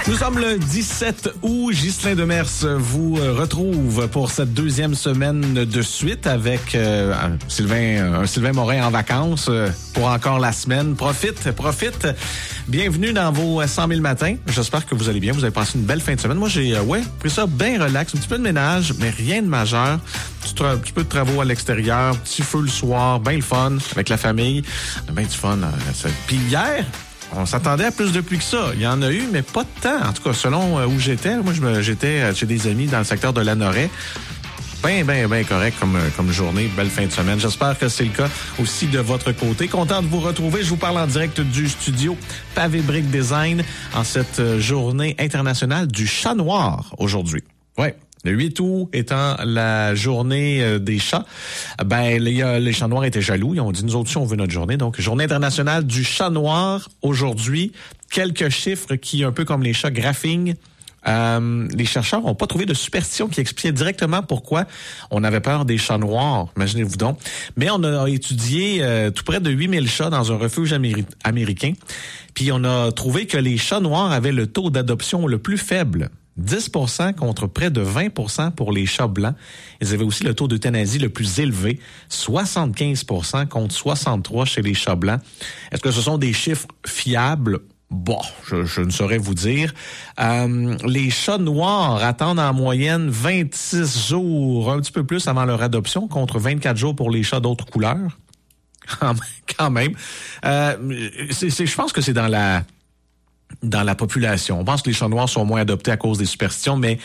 Nous sommes le 17 août. Ghislain Demers vous retrouve pour cette deuxième semaine de suite avec Sylvain Morin en vacances pour encore la semaine. Profite. Bienvenue dans vos 100 000 matins. J'espère que vous allez bien. Vous avez passé une belle fin de semaine. Moi, j'ai pris ça bien relax. Un petit peu de ménage, mais rien de majeur. Un petit peu de travaux à l'extérieur. Petit feu le soir. Bien le fun avec la famille. Bien du fun. Puis hier... on s'attendait à plus de pluie que ça. Il y en a eu, mais pas de temps. En tout cas, selon où j'étais. Moi, j'étais chez des amis dans le secteur de Lanoret. Bien correct comme journée. Belle fin de semaine. J'espère que c'est le cas aussi de votre côté. Content de vous retrouver. Je vous parle en direct du studio Pavé Brick Design en cette journée internationale du chat noir aujourd'hui. Ouais. Le 8 août étant la journée des chats, les chats noirs étaient jaloux. Ils ont dit, nous autres, si on veut notre journée. Donc, journée internationale du chat noir aujourd'hui. Quelques chiffres qui, un peu comme les chats graphing, les chercheurs n'ont pas trouvé de superstition qui expliquait directement pourquoi on avait peur des chats noirs. Imaginez-vous donc. Mais on a étudié tout près de 8000 chats dans un refuge américain. Puis on a trouvé que les chats noirs avaient le taux d'adoption le plus faible. 10% contre près de 20% pour les chats blancs. Ils avaient aussi le taux d'euthanasie le plus élevé, 75% contre 63% chez les chats blancs. Est-ce que ce sont des chiffres fiables? Bon, je ne saurais vous dire. Les chats noirs attendent en moyenne 26 jours, un petit peu plus avant leur adoption, contre 24 jours pour les chats d'autres couleurs. Quand même. Je pense que c'est dans la population. On pense que les chats noirs sont moins adoptés à cause des superstitions, mais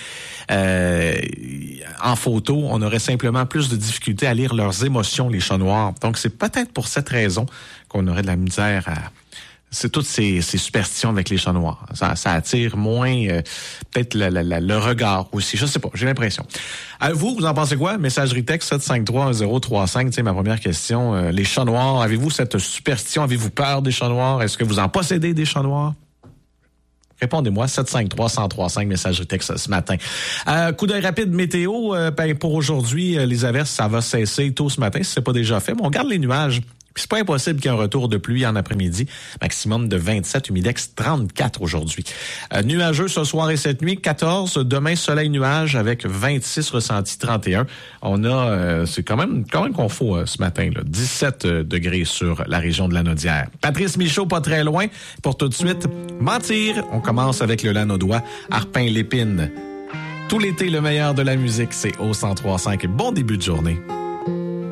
en photo, on aurait simplement plus de difficultés à lire leurs émotions, les chats noirs. Donc, c'est peut-être pour cette raison qu'on aurait de la misère à... C'est toutes ces superstitions avec les chats noirs. Ça attire moins peut-être le regard aussi. Je sais pas, j'ai l'impression. Vous en pensez quoi? Messagerie texte 7531035, c'est ma première question. Les chats noirs, avez-vous cette superstition? Avez-vous peur des chats noirs? Est-ce que vous en possédez des chats noirs? Répondez-moi, 753-1035, messagerie texte ce matin. Coup d'œil rapide météo, pour aujourd'hui, les averses, ça va cesser tôt ce matin, si c'est pas déjà fait, mais on garde les nuages. Puis c'est pas impossible qu'il y ait un retour de pluie en après-midi. Maximum de 27, humidex 34 aujourd'hui. Nuageux ce soir et cette nuit, 14. Demain, soleil nuage avec 26, ressenti 31. On a, c'est quand même confort ce matin, là, 17 degrés sur la région de Lanaudière. Patrice Michaud, pas très loin. Pour tout de suite, mentir. On commence avec le Lanaudois, Arpin Lépine. Tout l'été, le meilleur de la musique, c'est au 103.5. Bon début de journée.